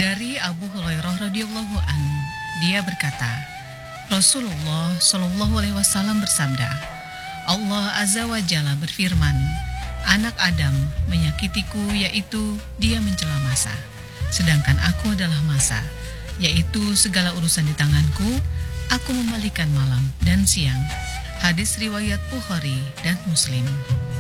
Dari Abu Hurairah radhiyallahu an, dia berkata, Rasulullah Shallallahu alaihi wasallam bersabda, Allah Azza wa Jalla berfirman, anak Adam menyakitiku yaitu dia mencela masa, sedangkan aku adalah masa, yaitu segala urusan di tanganku, aku membalikan malam dan siang. Hadis riwayat Bukhari dan Muslim.